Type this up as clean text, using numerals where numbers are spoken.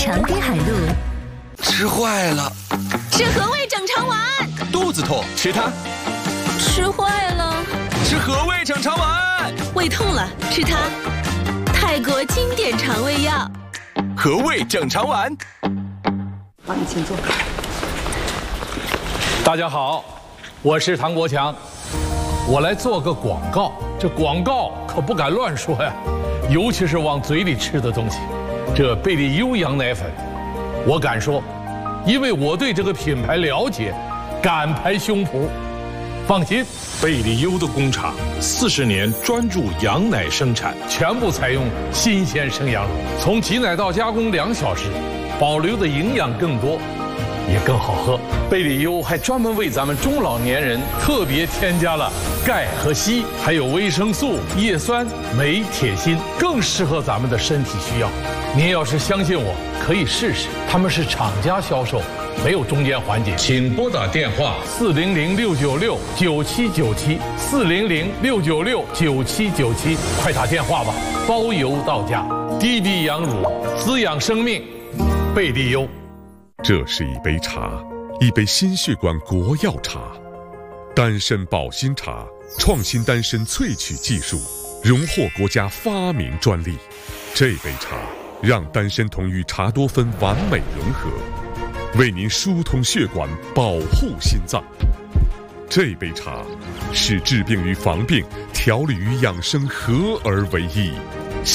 长滨海路。 吃坏了， 吃和味整肠丸。 肚子痛，吃它。 吃坏了， 吃和味整肠丸。 胃痛了，吃它。泰国经典肠胃药， 和味整肠丸。 好，你请坐。 大家好，我是唐国强，我来做个广告。这广告可不敢乱说呀，尤其是往嘴里吃的东西。这贝利优羊奶粉，我敢说，因为我对这个品牌了解，敢拍胸脯。放心， 贝利优的工厂40年专注羊奶生产， 全部采用新鲜生羊乳，从挤奶到加工2小时，保留的营养更多，也更好喝。贝利优还专门为咱们中老年人特别添加了钙和硒，还有维生素、叶酸、镁、铁、锌，更适合咱们的身体需要。您要是相信我，可以试试。他们是厂家销售，没有中间环节。请拨打电话400-696-9797，400-696-9797，快打电话吧，包邮到家。低低羊乳，滋养生命，贝利优。 这是一杯茶，一杯心血管国药茶，丹参保心茶，创新丹参萃取技术，荣获国家发明专利。这杯茶让丹参酮与茶多酚完美融合，为您疏通血管，保护心脏。这杯茶是治病与防病、调理与养生合而为一。